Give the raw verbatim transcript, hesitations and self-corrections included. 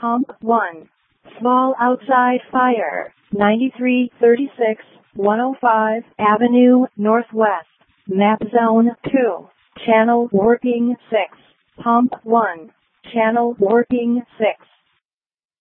Pump one. Small outside fire. ninety-three thirty-six, one oh five Avenue Northwest. Map Zone two. Channel working six. Pump one. Channel working six.